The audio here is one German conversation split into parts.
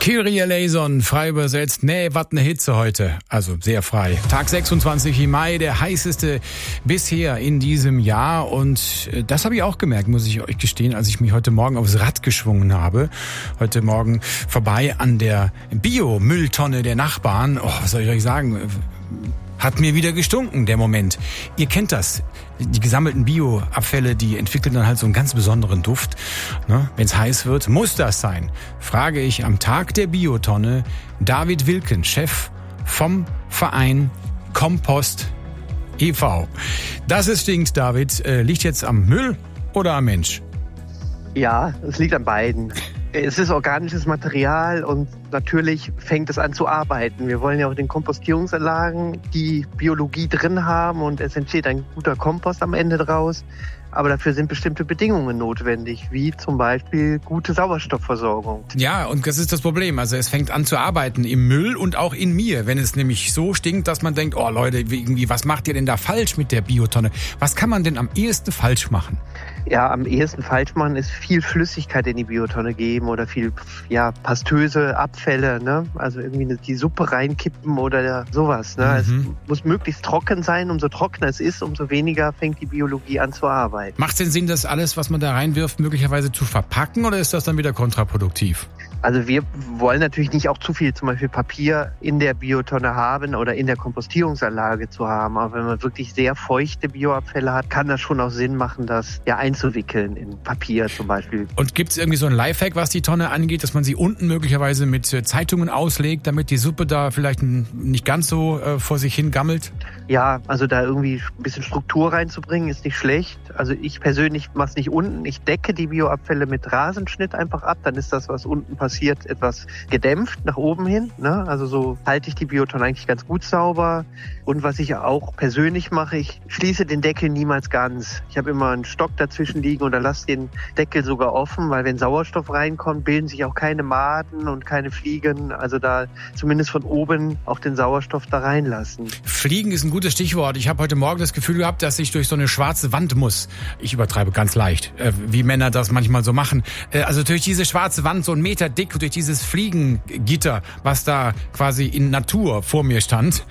Kyrie eleison, frei übersetzt. Nee, was eine Hitze heute. Also sehr frei. Tag 26 Mai, der heißeste bisher in diesem Jahr. Und das habe ich auch gemerkt, muss ich euch gestehen, als ich mich heute Morgen aufs Rad geschwungen habe. Heute Morgen vorbei an der Biomülltonne der Nachbarn. Oh, was soll ich euch sagen? Hat mir wieder gestunken, der Moment. Ihr kennt das. Die gesammelten Bioabfälle, die entwickeln dann halt so einen ganz besonderen Duft. Ne? Wenn es heiß wird, muss das sein? Frage ich am Tag der Biotonne David Wilken, Chef vom Verein Kompost e.V. Dass es stinkt, David, liegt jetzt am Müll oder am Mensch? Ja, es liegt an beiden. Es ist organisches Material und natürlich fängt es an zu arbeiten. Wir wollen ja auch in den Kompostierungsanlagen die Biologie drin haben und es entsteht ein guter Kompost am Ende draus. Aber dafür sind bestimmte Bedingungen notwendig, wie zum Beispiel gute Sauerstoffversorgung. Ja, und das ist das Problem. Also es fängt an zu arbeiten im Müll und auch in mir. Wenn es nämlich so stinkt, dass man denkt, oh Leute, irgendwie, was macht ihr denn da falsch mit der Biotonne? Was kann man denn am ehesten falsch machen? Ja, am ehesten falsch machen ist viel Flüssigkeit in die Biotonne geben oder viel pastöse Abfälle, ne? Also irgendwie die Suppe reinkippen oder sowas. Ne? Es muss möglichst trocken sein. Umso trockener es ist, umso weniger fängt die Biologie an zu arbeiten. Macht es denn Sinn, das alles, was man da reinwirft, möglicherweise zu verpacken oder ist das dann wieder kontraproduktiv? Also wir wollen natürlich nicht auch zu viel zum Beispiel Papier in der Biotonne haben oder in der Kompostierungsanlage zu haben. Aber wenn man wirklich sehr feuchte Bioabfälle hat, kann das schon auch Sinn machen, das einzuwickeln in Papier zum Beispiel. Und gibt es irgendwie so ein Lifehack, was die Tonne angeht, dass man sie unten möglicherweise mit Zeitungen auslegt, damit die Suppe da vielleicht nicht ganz so vor sich hin gammelt? Ja, also da irgendwie ein bisschen Struktur reinzubringen, ist nicht schlecht. Also ich persönlich mache es nicht unten. Ich decke die Bioabfälle mit Rasenschnitt einfach ab. Dann ist das, was unten passiert, etwas gedämpft nach oben hin. Ne? Also so halte ich die Biotonne eigentlich ganz gut sauber. Und was ich auch persönlich mache, ich schließe den Deckel niemals ganz. Ich habe immer einen Stock dazwischen liegen oder lasse den Deckel sogar offen, weil wenn Sauerstoff reinkommt, bilden sich auch keine Maden und keine Fliegen. Also da zumindest von oben auch den Sauerstoff da reinlassen. Fliegen ist ein gutes Stichwort. Ich habe heute Morgen das Gefühl gehabt, dass ich durch so eine schwarze Wand muss. Ich übertreibe ganz leicht, wie Männer das manchmal so machen. Also durch diese schwarze Wand, so 1 Meter dick, durch dieses Fliegengitter, was da quasi in Natur vor mir stand,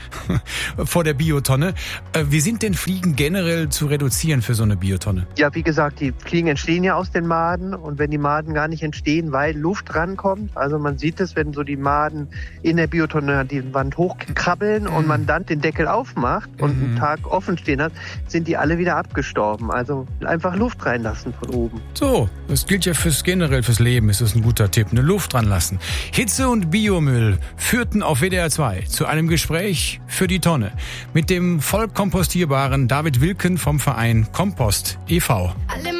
vor der Biotonne. Wie sind denn Fliegen generell zu reduzieren für so eine Biotonne? Ja, wie gesagt, die Fliegen entstehen ja aus den Maden und wenn die Maden gar nicht entstehen, weil Luft rankommt, also man sieht es, wenn so die Maden in der Biotonne die Wand hochkrabbeln und man dann den Deckel aufmacht und einen Tag offen stehen hat, sind die alle wieder abgestorben. Also einfach Luft reinlassen von oben. So, das gilt ja generell fürs Leben, ist das ein guter Tipp. Eine Luft dran lassen. Hitze und Biomüll führten auf WDR 2 zu einem Gespräch für die Tonne mit dem vollkompostierbaren David Wilken vom Verein Kompost e.V.